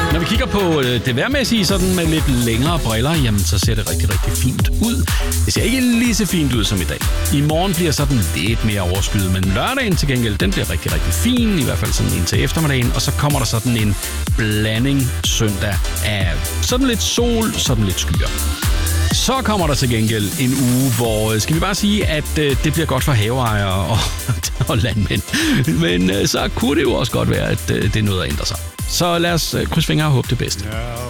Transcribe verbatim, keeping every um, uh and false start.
Når vi kigger på det vejrmæssige sådan med lidt længere briller, jamen så ser det rigtig, rigtig fint ud. Det ser ikke lige så fint ud som i dag. I morgen bliver sådan lidt mere overskyet, men lørdagen til gengæld, den bliver rigtig, rigtig fin, i hvert fald sådan indtil eftermiddagen, og så kommer der sådan en blanding søndag af sådan lidt sol, sådan lidt skyer. Så kommer der til gengæld en uge, hvor, skal vi bare sige, at det bliver godt for haveejere og, og landmænd. Men så kunne det jo også godt være, at det er noget at ændre sig. Så lad os krydse fingre og håbe det bedste.